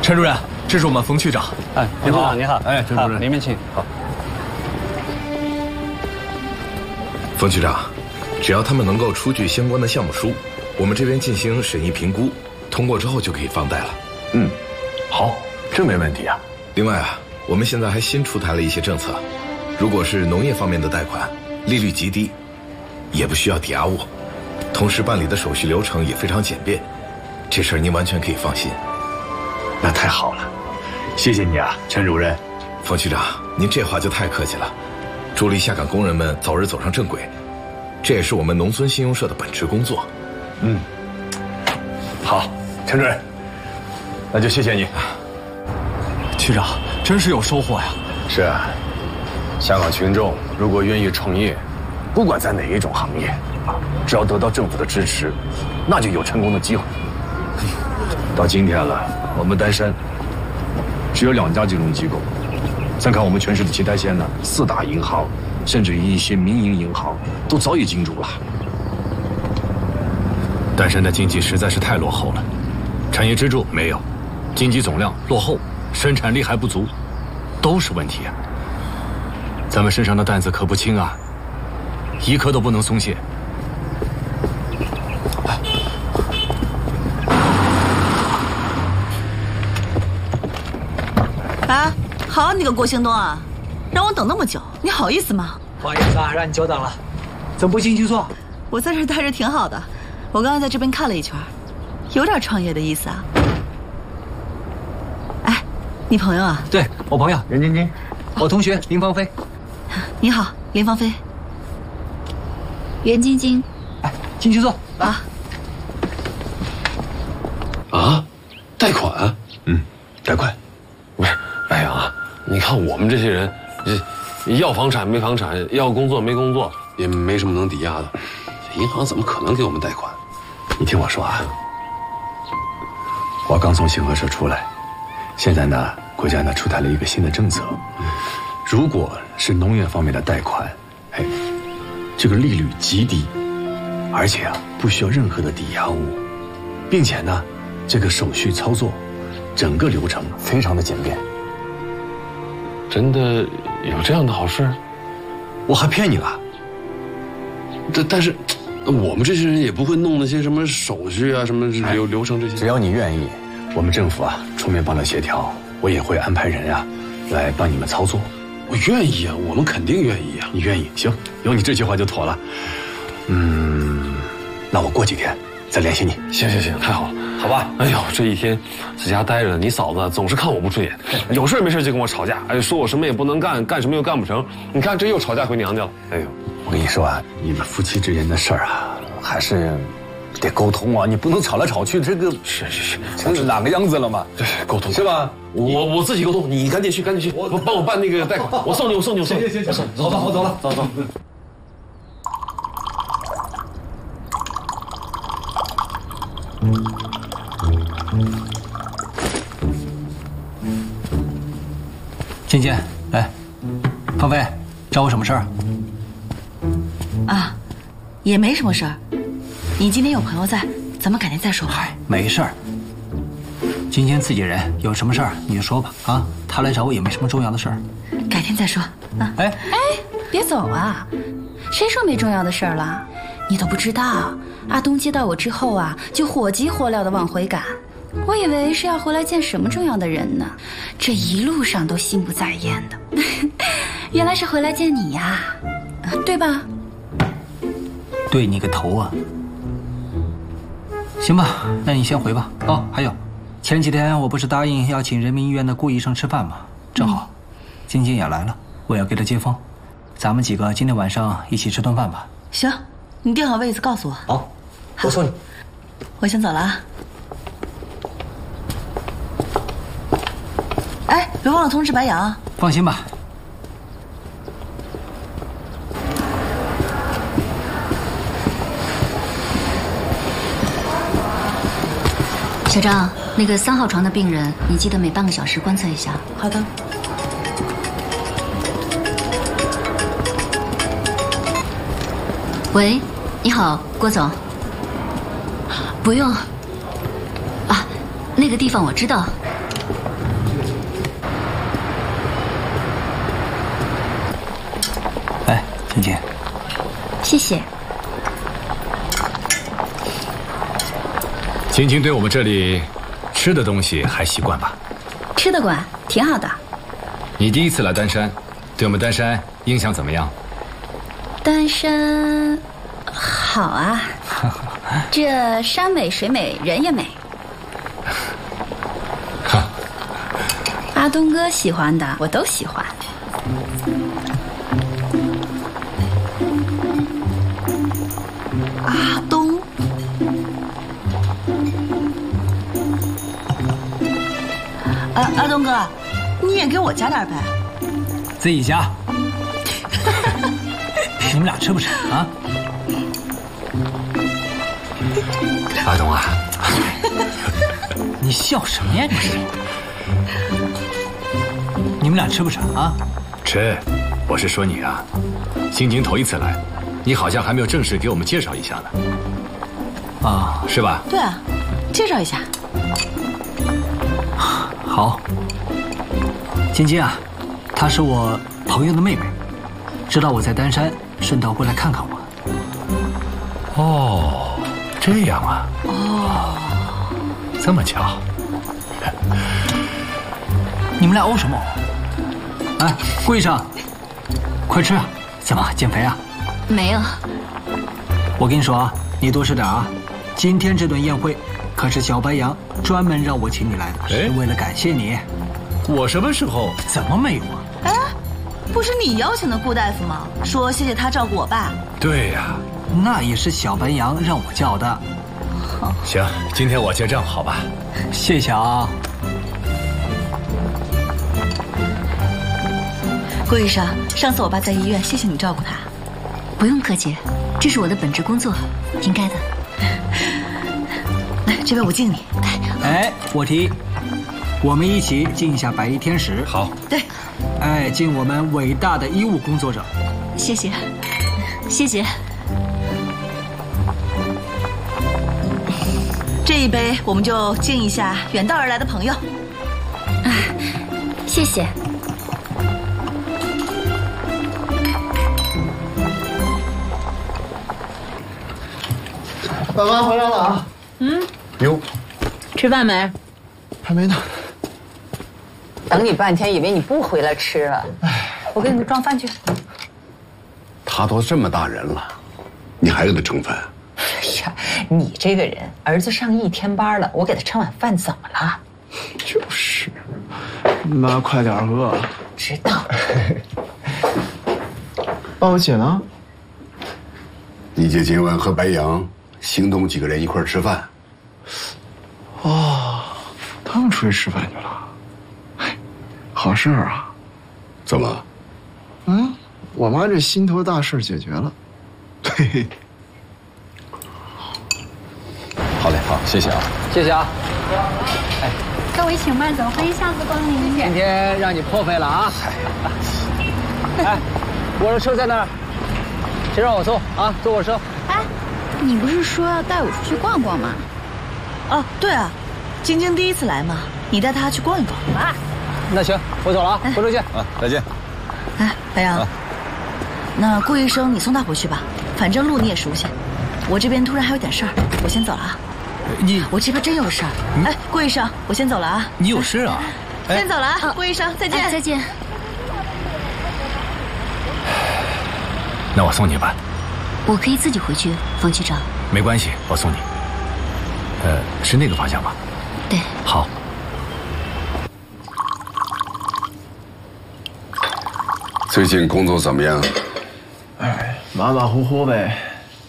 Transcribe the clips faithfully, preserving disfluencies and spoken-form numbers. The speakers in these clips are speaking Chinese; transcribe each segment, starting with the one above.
陈主任，这是我们冯区长。 哎，你好，你好， 哎，陈主任， 里面请。好。 冯局长，只要他们能够出具相关的项目书，我们这边进行审议评估，通过之后就可以放贷了。 嗯，好，这没问题啊。 另外啊，我们现在还新出台了一些政策，如果是农业方面的贷款，利率极低，也不需要抵押物，同时办理的手续流程也非常简便，这事儿您完全可以放心。 那太好了，谢谢你啊，陈主任。 冯局长，您这话就太客气了。助力下岗工人们早日走上正轨，这也是我们农村信用社的本职工作。 嗯，好，陈主任，那就谢谢你。 区长，真是有收获呀。 是啊，香港群众如果愿意创业，不管在哪一种行业啊，只要得到政府的支持，那就有成功的机会。到今天了，我们丹山只有两家金融机构。再看我们全市的其他县呢，四大银行，甚至于一些民营银行，都早已进驻了。 丹山的经济实在是太落后了，产业支柱没有，经济总量落后，生产力还不足，都是问题啊。咱们身上的担子可不轻啊，一刻都不能松懈。 啊！好你个郭兴东啊，让我等那么久，你好意思吗？ 不好意思啊，让你久等了。怎么不进去坐？ 我在这儿待着挺好的，我刚才在这边看了一圈，有点创业的意思啊。哎，你朋友啊？ 对，我朋友任晶晶，我同学林芳菲。 你好，林芳菲。 袁晶晶。 哎，进去坐啊。 啊，贷款？ 嗯，贷款。 喂，白杨啊，你看我们这些人，这要房产没房产，要工作没工作，也没什么能抵押的，银行怎么可能给我们贷款？ 你听我说啊，我刚从信合社出来，现在呢，国家呢出台了一个新的政策，如果是农业方面的贷款，哎，这个利率极低，而且啊不需要任何的抵押物，并且呢，这个手续操作，整个流程非常的简便。 真的有这样的好事？ 我还骗你了？ 但但是，我们这些人也不会弄那些什么手续啊，什么流流程这些。 只要你愿意，我们政府啊出面帮着协调，我也会安排人啊来帮你们操作。 我愿意啊，我们肯定愿意啊。 你愿意？行，有你这句话就妥了。嗯，那我过几天再联系你。 行行行，太好了，好吧。哎呦，这一天在家待着，你嫂子总是看我不顺眼，有事没事就跟我吵架，哎，说我什么也不能干，干什么又干不成。你看这又吵架回娘家了。哎呦， 我跟你说啊，你们夫妻之间的事儿啊，还是得沟通啊，你不能吵来吵去，这个是是是， 成是哪个样子了嘛？ 对，沟通是吧？ 我我自己沟通，你赶紧去，赶紧去，我帮我办那个贷款，我送你，我送你，我送你。 行行行行， 走吧，我走了，走走。 芊芊，来，芳菲，找我什么事儿？ 啊，也没什么事儿。你今天有朋友在，咱们改天再说吧。 嗨，没事儿。今天自己人，有什么事儿你就说吧。啊，他来找我也没什么重要的事儿。 改天再说。啊， 哎哎，别走啊！谁说没重要的事儿了？你都不知道，阿东接到我之后啊，就火急火燎的往回赶。我以为是要回来见什么重要的人呢，这一路上都心不在焉的。原来是回来见你呀，对吧？ 对你个头啊！行吧，那你先回吧。哦，还有，前几天我不是答应要请人民医院的顾医生吃饭吗？正好，晶晶也来了，我要给她接风，咱们几个今天晚上一起吃顿饭吧。 行，你定好位子告诉我。 好，我送你。 我先走了啊。哎，别忘了通知白杨啊。 放心吧。 小张，那个三号床的病人，你记得每半个小时观测一下。 好的。 喂，你好，郭总。不用。啊，那个地方我知道。 陈姐， 谢谢。 晶晶对我们这里吃的东西还习惯吧？ 吃得惯，挺好的。 你第一次来丹山，对我们丹山印象怎么样？ 丹山好啊，这山美水美人也美。阿东哥喜欢的我都喜欢。 阿东，啊，阿东哥，你也给我加点呗。 自己加。你们俩吃不吃啊？ 阿东啊， 你笑什么呀你是？你们俩吃不吃啊？ 吃，我是说你啊，晶晶头一次来，你好像还没有正式给我们介绍一下呢。啊，是吧？ 对啊，介绍一下。 好，晶晶啊，她是我朋友的妹妹，知道我在丹山，顺道过来看看我。 哦，这样啊。 哦， 这么巧。 你们俩欧什么欧？哎，顾医生，快吃啊！怎么减肥啊？ 没有。 我跟你说啊，你多吃点啊。今天这顿宴会可是小白杨专门让我请你来的，是为了感谢你。 我什么时候？ 怎么没有啊？ 哎，不是你邀请的顾大夫吗？说谢谢他照顾我爸。 对呀、啊， 那也是小白杨让我叫的。 行，今天我结账好吧？ 谢谢啊。 顾医生，上次我爸在医院，谢谢你照顾他。 不用客气，这是我的本职工作，应该的。 来，这杯我敬你。 哎，我提，我们一起敬一下白衣天使。 好。 对。 哎，敬我们伟大的医务工作者。 谢谢，谢谢。 这一杯我们就敬一下远道而来的朋友。 啊，谢谢。 爸妈回来了啊！ 嗯， 哟， 吃饭没？ 还没呢。 等你半天，以为你不回来吃了。我给你们装饭去。 他都这么大人了，你还给他盛饭？ 哎呀，你这个人，儿子上一天班了，我给他盛碗饭怎么了？ 就是，妈快点饿。 知道。 爸，我姐呢？ 你姐今晚和白杨、邢东几个人一块吃饭。 哦，他们出去吃饭去了。哎，好事儿啊！ 怎么？ 嗯，我妈这心头大事解决了。嘿嘿。 好嘞，好，谢谢啊， 谢谢啊。 哎，各位请慢走，欢迎下次光临。 今天让你破费了啊！哎，我的车在那儿，谁让我坐啊？坐我车。 哎，你不是说要带我出去逛逛吗？ 哦，对啊，晶晶第一次来嘛，你带她去逛一逛。 啊，那行，我走了啊，回头见。 啊，再见。 哎，白杨，啊、那顾医生你送他回去吧，反正路你也熟悉。我这边突然还有点事儿，我先走了啊。 你， 我这边真有事儿。哎，顾医生，我先走了啊。 你有事啊？ 先走了啊，顾医生，再见。 哎，再见。 那我送你吧。 我可以自己回去，冯局长。 没关系，我送你。呃，是那个方向吗？ 对。 好。 最近工作怎么样？ 哎，马马虎虎呗。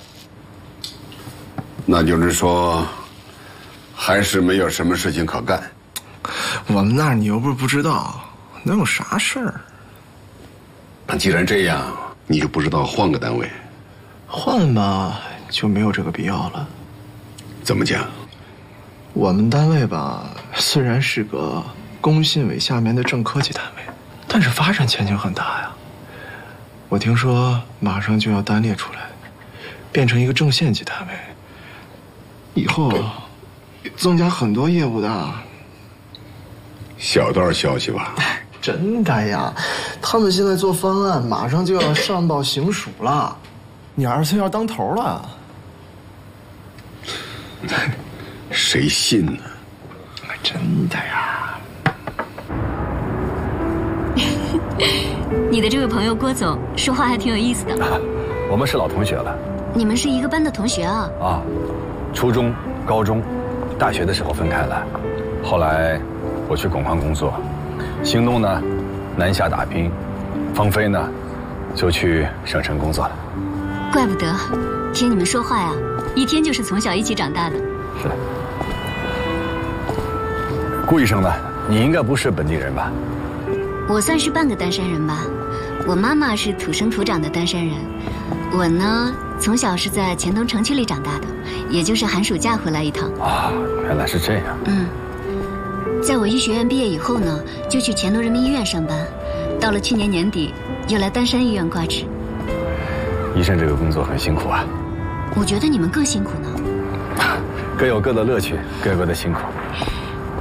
那就是说，还是没有什么事情可干。 我们那儿你又不是不知道，能有啥事儿？ 那既然这样，你就不知道换个单位？ 换吧，就没有这个必要了。 怎么讲？ 我们单位吧，虽然是个工信委下面的正科级单位，但是发展前景很大呀。我听说马上就要单列出来，变成一个正县级单位，以后增加很多业务的。 小道消息吧？ 真的呀，他们现在做方案，马上就要上报行署了，你儿子要当头了。 谁信呢？ 真的呀。 你的这位朋友郭总说话还挺有意思的。 啊、我们是老同学了。 你们是一个班的同学啊？ 啊，初中、高中、大学的时候分开了，后来我去巩矿工作，兴东呢南下打拼，芳菲呢就去省城工作了。 怪不得，听你们说话呀，一听就是从小一起长大的。 是。顾医生呢？你应该不是本地人吧？ 我算是半个丹山人吧，我妈妈是土生土长的丹山人，我呢从小是在黔东城区里长大的，也就是寒暑假回来一趟。 啊，原来是这样。 嗯，在我医学院毕业以后呢，就去黔东人民医院上班，到了去年年底，又来丹山医院挂职。 医生这个工作很辛苦啊。 我觉得你们更辛苦呢。 各有各的乐趣，各有各的辛苦。